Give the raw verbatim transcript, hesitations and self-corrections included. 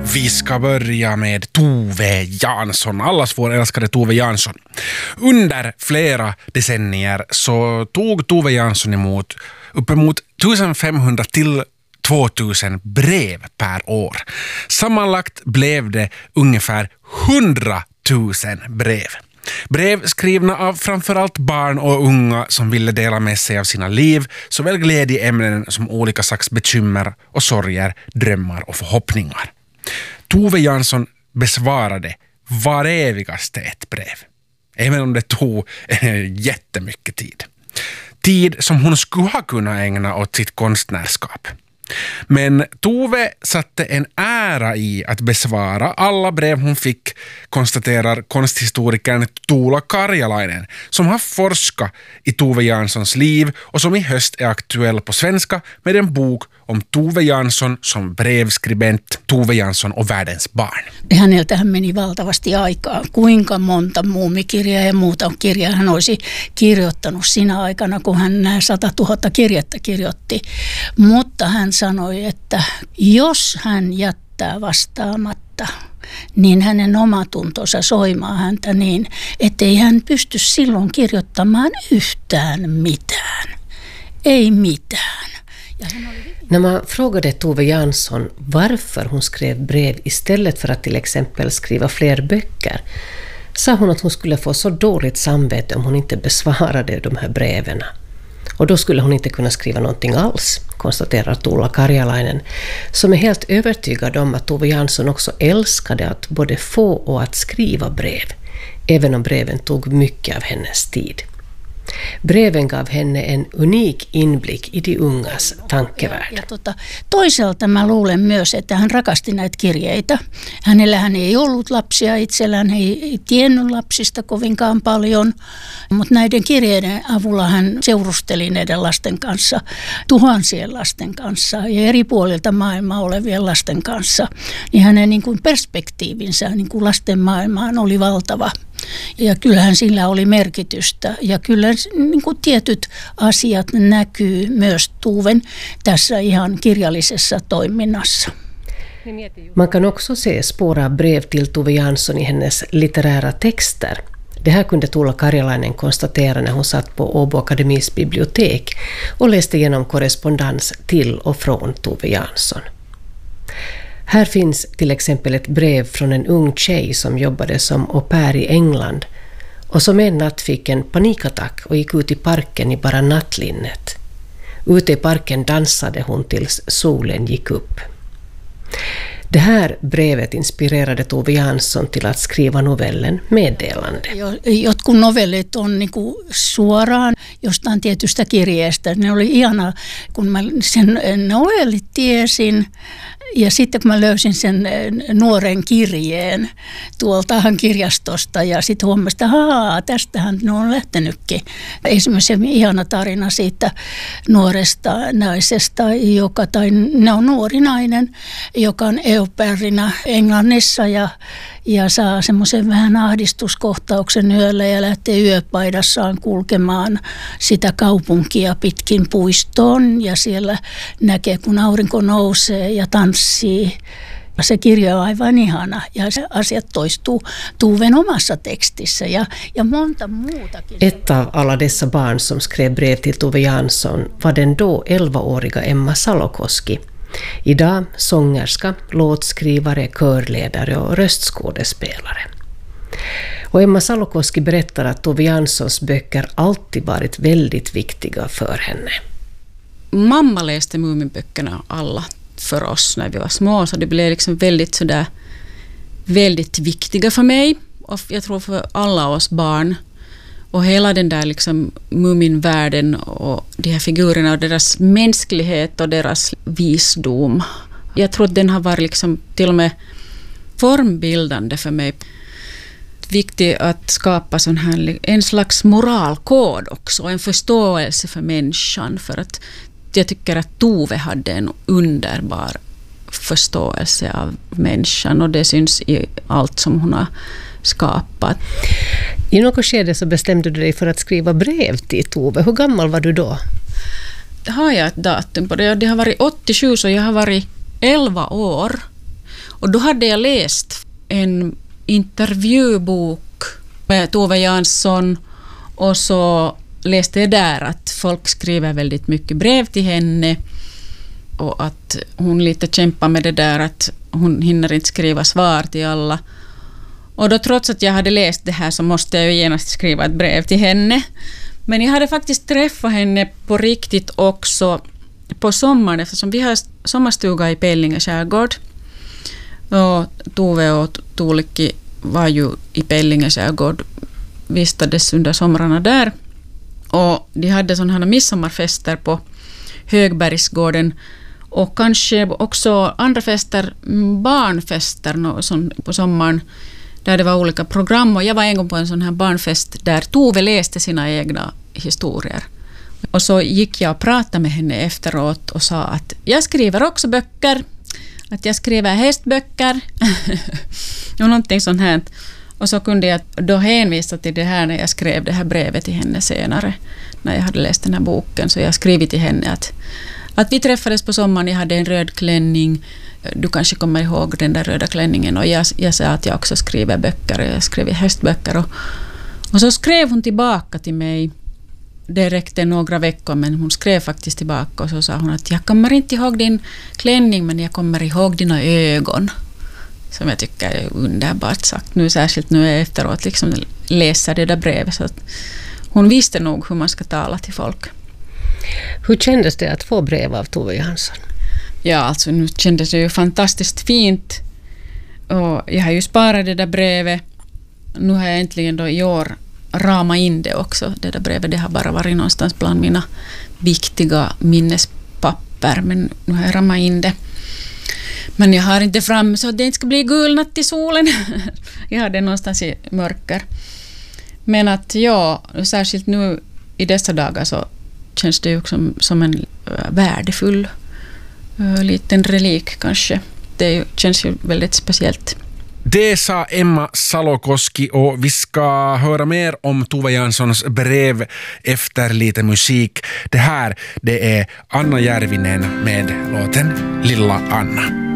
Vi ska börja med Tove Jansson, allas vår älskade Tove Jansson. Under flera decennier så tog Tove Jansson emot uppemot femtonhundra till tvåtusen brev per år. Sammanlagt blev det ungefär hundratusen brev. Brev skrivna av framförallt barn och unga som ville dela med sig av sina liv, såväl glädjeämnen som olika slags bekymmer och sorger, drömmar och förhoppningar. Tove Jansson besvarade var evigaste ett brev, även om det tog jättemycket tid. Tid som hon skulle ha kunnat ägna åt sitt konstnärskap. Men Tove satte en ära i att besvara alla brev hon fick, konstaterar konsthistorikern Tuula Karjalainen, som har forskat i Tove Janssons liv och som i höst är aktuell på svenska med en bok om Tove Jansson som brevskribent, Tove Jansson och världens barn. Häneltähän meni valtavasti aikaa. Kuinka monta muumikirjaa ja muuta kirjaa hän olisi kirjoittanut sinä aikana, kun hän nämä satatuhatta kirjettä kirjoitti. Mutta hän sanoi, että jos hän jättää vastaamatta, niin hänen omatuntonsa soimaa häntä niin, ettei hän pysty silloin kirjoittamaan yhtään mitään. Ei mitään. När man frågade Tove Jansson varför hon skrev brev istället för att till exempel skriva fler böcker, sa hon att hon skulle få så dåligt samvete om hon inte besvarade de här breven. Och då skulle hon inte kunna skriva någonting alls, konstaterar Tuula Karjalainen, som är helt övertygad om att Tove Jansson också älskade att både få och att skriva brev, även om breven tog mycket av hennes tid. Breven gav henne en unik inblick i de ungas tankevärld. Ja, ja tota, toisaalta mä luulen myös, että hän rakasti näitä kirjeitä. Hänellähän ei ollut lapsia itsellään, hän ei tiennyt lapsista kovinkaan paljon, mutta näiden kirjeiden avulla hän seurusteli näiden lasten kanssa, tuhansien lasten kanssa ja eri puolilta maailmaa olevien lasten kanssa. Niin hänen niin kuin perspektiivinsä niin kuin lasten maailmaan oli valtava. Ja kyllähän sillä oli merkitystä ja kyllä niin kuin tietyt asiat näkyy myös Tuven tässä ihan kirjallisessa toiminnassa. Man kan också se spår av brev till Tove Jansson i hennes litterära texter. Det här kunde Tuula Karjalainen konstatera när hon satt på Åbo Akademis bibliotek och läste igenom korrespondens till och från Tove Jansson. Här finns till exempel ett brev från en ung tjej som jobbade som au pair i England och som en natt fick en panikattack och gick ut i parken i bara nattlinnet. Ute i parken dansade hon tills solen gick upp. Det här brevet inspirerade Tove Jansson till att skriva novellen Meddelande. Jotkut novellit on niinku suoraan jostain tietystä kirjeestä. Ne oli ihana, kun mä sen novellit tiesin. Ja sitten kun mä löysin sen nuoren kirjeen tuoltahan kirjastosta ja sitten huomasin, että haa, tästähän ne on lähtenytkin. Esimerkiksi ihana tarina siitä nuoresta naisesta, joka, tai ne on nuori nainen, joka on au pairina Englannissa ja, ja saa semmoisen vähän ahdistuskohtauksen yöllä ja lähtee yöpaidassaan kulkemaan sitä kaupunkia pitkin puistoon ja siellä näkee, kun aurinko nousee ja tanssii. Se kirja on aivan ihana ja se asiat toistuu Tuven omassa tekstissä ja, ja monta muutakin. Ett av alla dessa barn som skrev brev till Tove Jansson var den då elvaåriga Emma Salokoski. Idag sångerska, låtskrivare, körledare och röstskådespelare. Och Emma Salokoski berättar att Tove Janssons böcker alltid varit väldigt viktiga för henne. Mamma läste Muminböckerna alla för oss när vi var små, så det blev liksom väldigt sådär väldigt viktiga för mig och jag tror för alla oss barn och hela den där liksom Muminvärlden och de här figurerna och deras mänsklighet och deras visdom. Jag tror att den har varit liksom till och med formbildande för mig. Viktigt att skapa sån här en slags moralkod också, en förståelse för människan, för att jag tycker att Tove hade en underbar förståelse av människan och det syns i allt som hon har skapat. I något skede så bestämde du dig för att skriva brev till Tove. Hur gammal var du då? Har jag ett datum på det? Det har varit åttiosju, så jag har varit elva år. Och då hade jag läst en intervjubok med Tove Jansson och så läste jag där att folk skriver väldigt mycket brev till henne och att hon lite kämpar med det där att hon hinner inte skriva svar till alla. Och då trots att jag hade läst det här så måste jag ju genast skriva ett brev till henne. Men jag hade faktiskt träffat henne på riktigt också på sommaren eftersom vi har sommarstuga i Pellinge skärgård. Och Tove och Tuulikki var ju i Pellinge skärgård, vistades under somrarna där. Och de hade sådana här midsommarfester på Högbergsgården och kanske också andra fester, barnfester som på sommaren där det var olika program. Och jag var en gång på en sån här barnfest där Tove läste sina egna historier. Och så gick jag och pratade med henne efteråt och sa att jag skriver också böcker, att jag skriver hästböcker och någonting sånt här. Och så kunde jag då hänvisa till det här när jag skrev det här brevet till henne senare, när jag hade läst den här boken. Så jag skrev till henne att, att vi träffades på sommaren, jag hade en röd klänning, du kanske kommer ihåg den där röda klänningen, och jag, jag sa att jag också skriver böcker, jag skrev höstböcker. Och, och så skrev hon tillbaka till mig, det räckte några veckor men hon skrev faktiskt tillbaka och så sa hon att jag kommer inte ihåg din klänning men jag kommer ihåg dina ögon. Som jag tycker är underbart sagt nu, särskilt nu efteråt liksom läser det där brevet, så att hon visste nog hur man ska tala till folk. Hur kändes det att få brev av Tove Jansson? Ja, alltså nu kändes det ju fantastiskt fint och jag har ju sparat det där brevet. Nu har jag äntligen då i år rama in det också, det där brevet. Det har bara varit någonstans bland mina viktiga minnespapper, men nu har jag ramat in det. Men jag har inte fram så att det inte ska bli gulnat i solen. Jag har det någonstans i mörker. Men att ja, särskilt nu i dessa dagar så känns det ju som, som en värdefull uh, liten relik kanske. Det känns ju väldigt speciellt. Det sa Emma Salokoski och vi ska höra mer om Tove Janssons brev efter lite musik. Det här, det är Anna Järvinen med låten Lilla Anna.